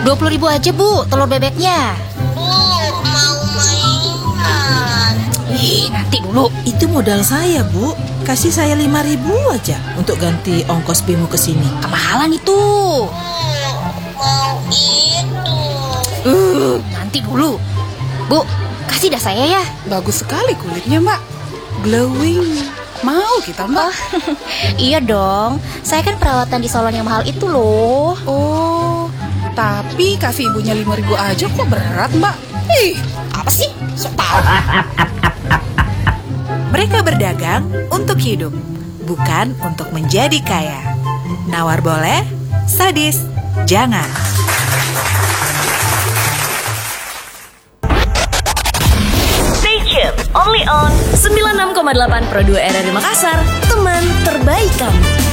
20.000 aja Bu, telur bebeknya. Bu, mau mainan. Ih, nanti dulu. Itu modal saya, Bu. Kasih saya 5.000 aja untuk ganti ongkos Bimo ke sini. Kemahalan itu. Mau itu. Nanti dulu. Bu, kasih dah saya ya. Bagus sekali kulitnya, Mbak. Glowing. Mau kita, Mbak? Iya dong, saya kan perawatan di salon yang mahal itu loh. Oh, tapi kasih ibunya 5.000 aja kok berat, Mbak. Ih, apa sih? Sok tahu. Mereka berdagang untuk hidup, bukan untuk menjadi kaya. Nawar boleh, sadis jangan. Stay tuned, only on 96,8 Pro 2 RRI Makassar, teman terbaik kamu.